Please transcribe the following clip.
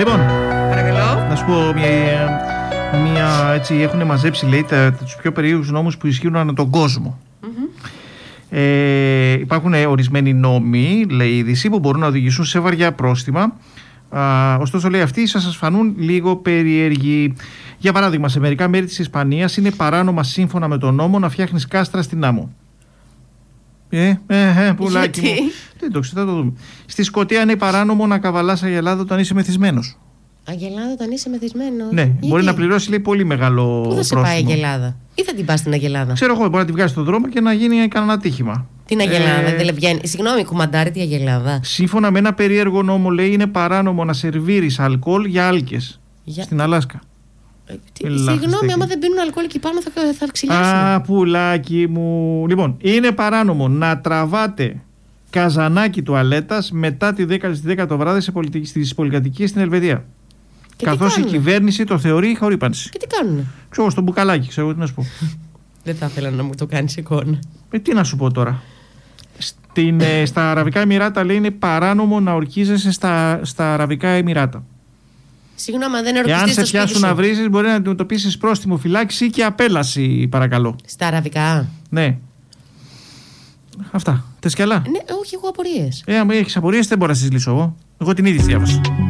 Λοιπόν, παρακαλώ. Να σου πω μια έτσι, έχουν μαζέψει, λέει, τους πιο περίεργους νόμους που ισχύουν ανά τον κόσμο. Υπάρχουν ορισμένοι νόμοι, λέει η είδηση, που μπορούν να οδηγήσουν σε βαριά πρόστιμα. Ωστόσο, λέει, αυτοί σας φανούν λίγο περίεργοι. Για παράδειγμα, σε μερικά μέρη της Ισπανίας είναι παράνομα, σύμφωνα με τον νόμο, να φτιάχνεις κάστρα στην άμμο. Πουλάκι μου. Δεν το ξέρω, θα το δούμε. Στη Σκωτία είναι παράνομο να καβαλάς αγελάδα όταν είσαι μεθυσμένος. Αγελάδα όταν είσαι μεθυσμένος. Ναι, γιατί? Μπορεί να πληρώσει, λέει, πολύ μεγάλο πρόστιμο. Πού θα σε πάει η αγελάδα, ή θα την πας στην αγελάδα? Ξέρω εγώ, μπορεί να τη βγάλει στον δρόμο και να γίνει κανένα τύχημα. Την αγελάδα, δεν βγαίνει. Συγγνώμη, κουμαντάρει τη αγελάδα. Σύμφωνα με ένα περίεργο νόμο, λέει, είναι παράνομο να σερβίρεις αλκοόλ για άλκες στην Αλάσκα. Συγγνώμη, άμα δεν πίνουν αλκοόλ εκεί πάνω θα ξυλιάσουν. Πουλάκι μου. Λοιπόν, είναι παράνομο να τραβάτε καζανάκι τουαλέτας μετά τη 10 το βράδυ στις πολυκατοικίες στην Ελβετία. Καθώς η κυβέρνηση το θεωρεί χορύπανση. Και τι κάνουνε? Ξέρω, στο μπουκαλάκι, ξέρω τι να σου πω. Δεν θα ήθελα να μου το κάνεις εικόνα. Τι να σου πω τώρα. Στα Αραβικά Εμιράτα, λέει, είναι παράνομο να ορκίζεσαι στα Αραβικά Εμιράτα. Συγγνώμη, δεν ορκιστείς. Εάν σε πιάσουν να βρίζεις, μπορεί να αντιμετωπίσεις πρόστιμο, φυλάκιση και απέλαση, παρακαλώ. Στα αραβικά. Ναι. Αυτά. Θες κι άλλα? Ναι, όχι, έχω απορίες. Αν έχεις απορίες, δεν μπορώ να στις λύσω εγώ. Εγώ την ήδη διάβασα.